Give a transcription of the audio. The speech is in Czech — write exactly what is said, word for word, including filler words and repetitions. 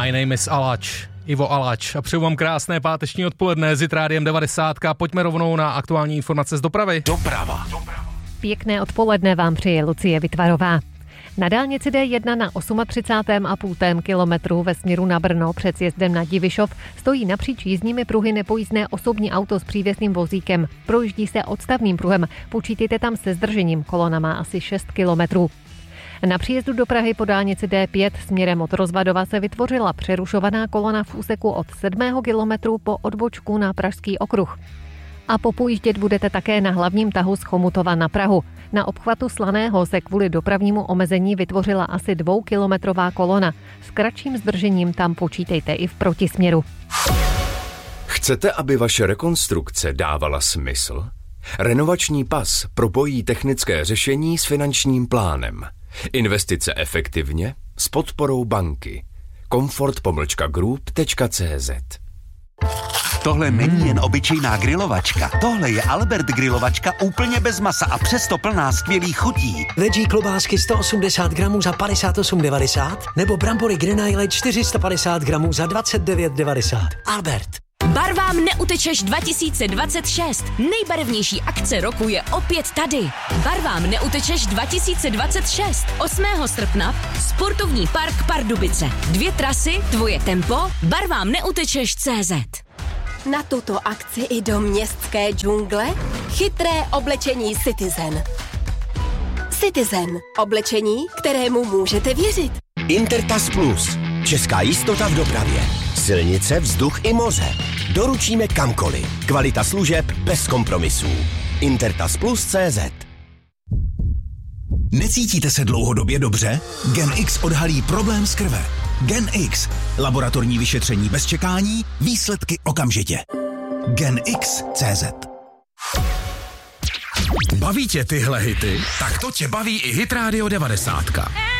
My name is Alač, Ivo Alač a přeju vám krásné páteční odpoledne s Hit Rádiem devadesát. Pojďme rovnou na aktuální informace z dopravy. Doprava. Pěkné odpoledne vám přeje Lucie Vytvarová. Na dálnici D jedna na třicátém osmém a půl kilometru ve směru na Brno před sjezdem na Divišov stojí napříč jízdními pruhy nepojízdné osobní auto s přívěsným vozíkem. Projíždí se odstavným pruhem, počítejte tam se zdržením, kolona má asi šest kilometrů. Na příjezdu do Prahy po dálnici D pět směrem od Rozvadova se vytvořila přerušovaná kolona v úseku od sedmého kilometru po odbočku na Pražský okruh. A popojíždět budete také na hlavním tahu z Chomutova na Prahu. Na obchvatu Slaného se kvůli dopravnímu omezení vytvořila asi dvoukilometrová kolona. S kratším zdržením tam počítejte i v protisměru. Chcete, aby vaše rekonstrukce dávala smysl? Renovační pas propojí technické řešení s finančním plánem. Investice efektivně s podporou banky. komfort pomlčka group tečka cé zet. Tohle není jen obyčejná grilovačka. Tohle je Albert grilovačka úplně bez masa a přesto plná skvělých chutí. Veggie klobásky sto osmdesát gramů za padesát osm devadesát nebo brambory Grenaille čtyři sta padesát gramů za dvacet devět devadesát. Albert. Barvám neutečeš dva tisíce dvacet šest. Nejbarevnější akce roku je opět tady. Barvám neutečeš dva tisíce dvacet šest. osmého srpna Sportovní park Pardubice. Dvě trasy, tvoje tempo, barvám neutečeš tečka cé zet. Na tuto akci i do městské džungle chytré oblečení Citizen. Citizen. Oblečení, kterému můžete věřit. Intertas Plus. Česká jistota v dopravě. Silnice, vzduch i moře. Doručíme kamkoliv. Kvalita služeb bez kompromisů. Intertasplus tečka cé zet. Necítíte se dlouhodobě dobře? Gen X odhalí problém z krve. Gen X. Laboratorní vyšetření bez čekání, výsledky okamžitě. Gen X tečka cé zet. Baví tě tyhle hity? Tak to tě baví i Hit Rádio devadesát.